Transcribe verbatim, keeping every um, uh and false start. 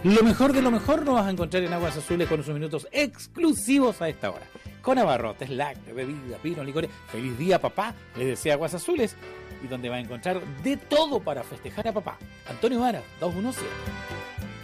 Lo mejor de lo mejor lo vas a encontrar en Aguas Azules con sus minutos exclusivos a esta hora. Con abarrotes, lácteos, bebidas, vinos, licores. Feliz día, papá, les desea Aguas Azules. Y donde va a encontrar de todo para festejar a papá. Antonio Vara, dos uno siete.